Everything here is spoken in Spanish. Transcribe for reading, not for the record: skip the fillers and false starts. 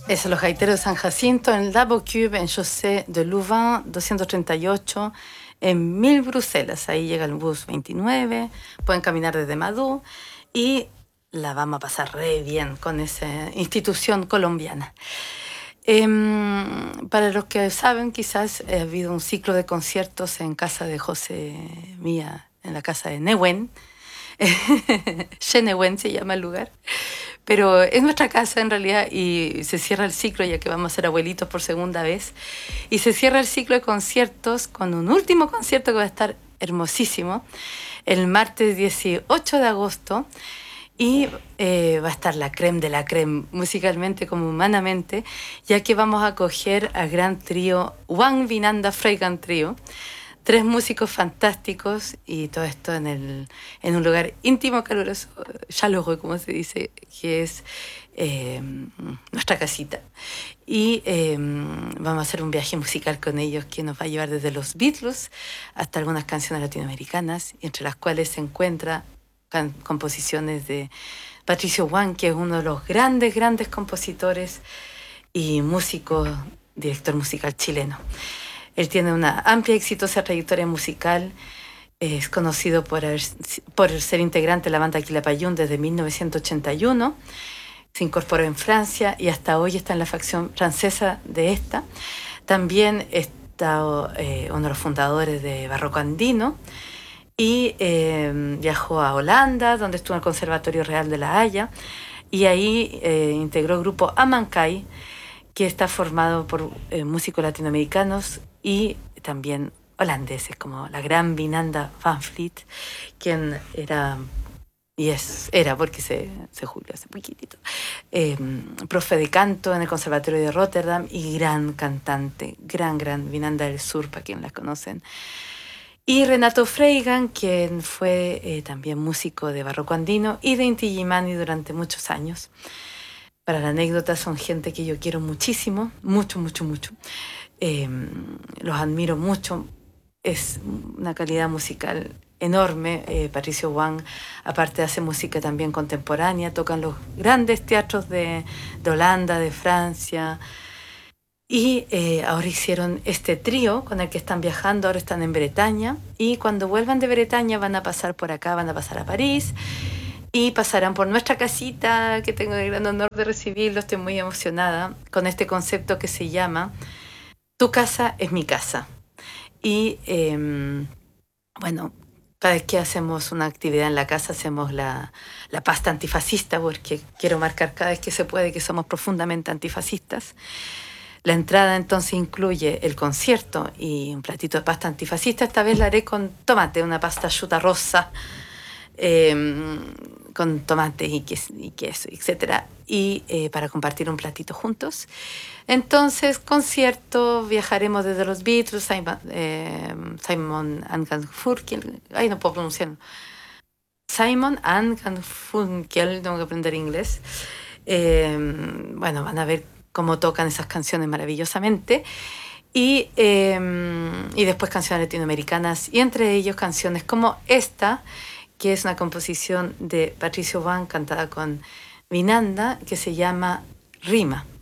Es Los Gaiteros de San Jacinto en La Bocube, en Chaussée de Louvain 238, en 1000 Bruselas. Ahí llega el bus 29, pueden caminar desde Madú y la vamos a pasar re bien con esa institución colombiana. Para los que saben, quizás ha habido un ciclo de conciertos en casa de José Mía, en la casa de Nehuen. Chenewen se llama el lugar. Pero es nuestra casa en realidad y se cierra el ciclo ya que vamos a ser abuelitos por segunda vez. Y se cierra el ciclo de conciertos con un último concierto que va a estar hermosísimo el martes 18 de agosto. Y va a estar la creme de la creme, musicalmente como humanamente, ya que vamos a acoger al gran trío Juan Vinanda Freigan Trío. Tres músicos fantásticos y todo esto en un lugar íntimo, caluroso, chaleureux, como se dice, que es nuestra casita. Y vamos a hacer un viaje musical con ellos que nos va a llevar desde los Beatles hasta algunas canciones latinoamericanas, entre las cuales se encuentran composiciones de Patricio Juan, que es uno de los grandes, grandes compositores y músico, director musical chileno. Él tiene una amplia y exitosa trayectoria musical. Es conocido por ser integrante de la banda Quilapayún desde 1981. Se incorporó en Francia y hasta hoy está en la facción francesa de esta. También está uno de los fundadores de Barroco Andino y viajó a Holanda, donde estuvo en el Conservatorio Real de La Haya, y ahí integró el grupo Amancay, que está formado por músicos latinoamericanos y también holandeses, como la gran Vinanda Van Vliet, quien era, era porque se jubiló hace poquitito, profe de canto en el Conservatorio de Rotterdam y gran cantante, gran Vinanda del Sur, para quien la conocen. Y Renato Freigan, quien fue también músico de Barroco Andino y de Inti Illimani durante muchos años. Para la anécdota, son gente que yo quiero muchísimo, mucho, mucho, mucho. Los admiro mucho. Es una calidad musical enorme. Patricio Juan, aparte hace música también contemporánea, tocan los grandes teatros de Holanda, de Francia. Y ahora hicieron este trío con el que están viajando, ahora están en Bretaña. Y cuando vuelvan de Bretaña van a pasar por acá, van a pasar a París. Y pasarán por nuestra casita, que tengo el gran honor de recibirlo. Estoy muy emocionada con este concepto que se llama Tu casa es mi casa. Y bueno, cada vez que hacemos una actividad en la casa hacemos la pasta antifascista, porque quiero marcar cada vez que se puede que somos profundamente antifascistas. La entrada entonces incluye el concierto y un platito de pasta antifascista. Esta vez la haré con tomate, una pasta asciutta rosa, con tomates y queso, etc. Y para compartir un platito juntos. Entonces, concierto, viajaremos desde los Beatles, Simon and Garfunkel, ay, no puedo pronunciar. Simon and Garfunkel, tengo que aprender inglés. Bueno, van a ver cómo tocan esas canciones maravillosamente. Y después canciones latinoamericanas, y entre ellos canciones como esta, que es una composición de Patricio Juan cantada con Vinanda, que se llama Rima.